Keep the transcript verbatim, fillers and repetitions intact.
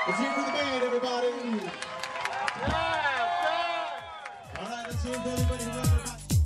Let's hear it for the band, everybody. Yeah, yeah. All right, let's hear it for everybody.